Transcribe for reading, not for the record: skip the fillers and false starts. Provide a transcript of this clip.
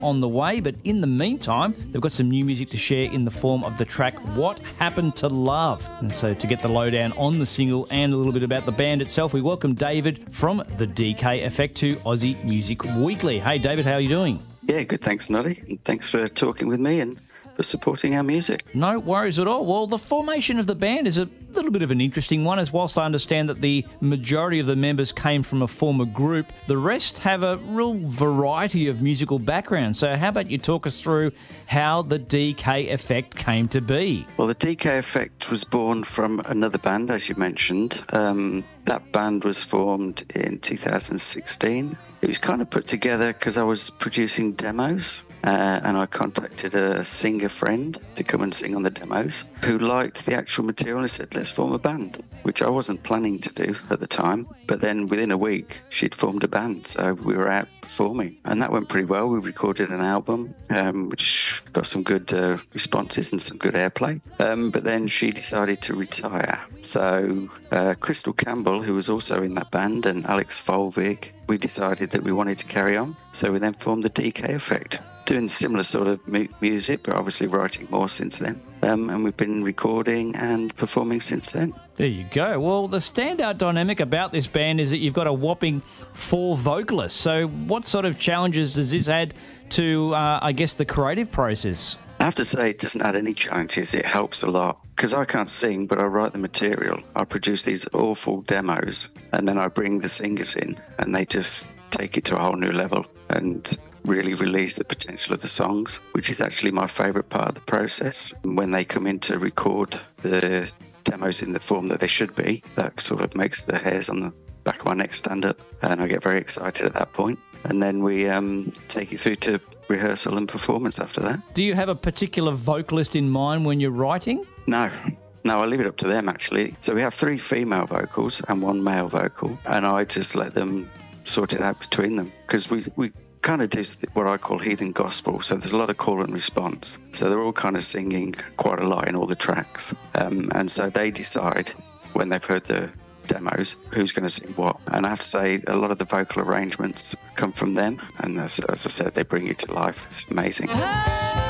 on the way, but in the meantime, they've got some new music to share in the form of the track What Happened to Love. And so to get the lowdown on the single and a little bit about the band itself, we welcome David from the DK Effect to Aussie Music Weekly. Hey David, how are you doing? Yeah, good, thanks Noddy, and thanks for talking with me and for supporting our music. No worries at all. Well, the formation of the band is a little bit of an interesting one, as whilst I understand that the majority of the members came from a former group, the rest have a real variety of musical backgrounds. So how about you talk us through how the DK Effect came to be? Well, the DK Effect was born from another band, as you mentioned. That band was formed in 2016. It was kind of put together because I was producing demos and I contacted a singer friend to come and sing on the demos who liked the actual material and said, let's form a band, which I wasn't planning to do at the time. But then within a week, she'd formed a band, so we were out performing. And that went pretty well. We recorded an album, which got some good responses and some good airplay. But then she decided to retire. So Crystal Campbell, who was also in that band, and Alex Folvig, we decided that we wanted to carry on. So we then formed the DK Effect, doing similar sort of music, but obviously writing more since then. And we've been recording and performing since then. There you go. Well, the standout dynamic about this band is that you've got a whopping 4 vocalists. So what sort of challenges does this add to, I guess, the creative process? I have to say it doesn't add any challenges. It helps a lot because I can't sing, but I write the material. I produce these awful demos and then I bring the singers in and they just take it to a whole new level and really release the potential of the songs, which is actually my favourite part of the process. When they come in to record the demos in the form that they should be, that sort of makes the hairs on the back of my neck stand up and I get very excited at that point. And then we take it through to rehearsal and performance after that. Do you have a particular vocalist in mind when you're writing? No, I leave it up to them actually. So we have 3 female vocals and 1 male vocal, and I just let them sort it out between them because we kind of do what I call heathen gospel. So there's a lot of call and response. So they're all kind of singing quite a lot in all the tracks. And so they decide when they've heard the demos who's going to sing what. And I have to say a lot of the vocal arrangements come from them. And as I said, they bring it to life. It's amazing.